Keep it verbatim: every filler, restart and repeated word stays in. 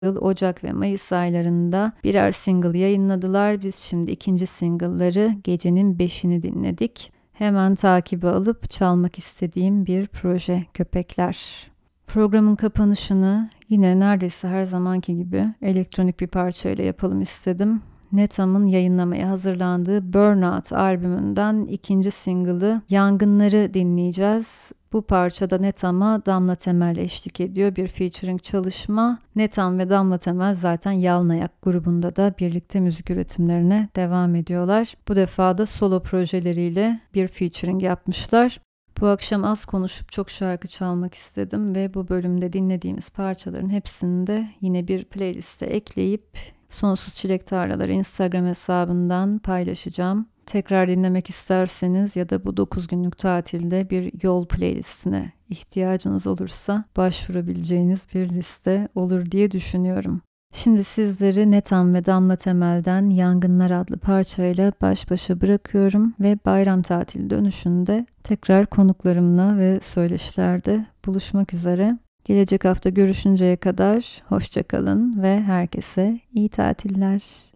yıl Ocak ve Mayıs aylarında birer single yayınladılar. Biz şimdi ikinci single'ları Gecenin Beşini dinledik. Hemen takibe alıp çalmak istediğim bir proje Köpekler. Programın kapanışını yine neredeyse her zamanki gibi elektronik bir parçayla yapalım istedim. Netam'ın yayınlamaya hazırlandığı Burnout albümünden ikinci single'ı Yangınları dinleyeceğiz. Bu parçada Netam'a Damla Temel eşlik ediyor. Bir featuring çalışma. Netam ve Damla Temel zaten Yalnayak grubunda da birlikte müzik üretimlerine devam ediyorlar. Bu defa da solo projeleriyle bir featuring yapmışlar. Bu akşam az konuşup çok şarkı çalmak istedim ve bu bölümde dinlediğimiz parçaların hepsini de yine bir playliste ekleyip Sonsuz Çilek Tarlaları Instagram hesabından paylaşacağım. Tekrar dinlemek isterseniz ya da bu dokuz günlük tatilde bir yol playlistine ihtiyacınız olursa başvurabileceğiniz bir liste olur diye düşünüyorum. Şimdi sizleri Netam ve Damla Temel'den Yangınlar adlı parçayla baş başa bırakıyorum ve bayram tatili dönüşünde tekrar konuklarımla ve söyleşilerde buluşmak üzere. Gelecek hafta görüşünceye kadar hoşça kalın ve herkese iyi tatiller.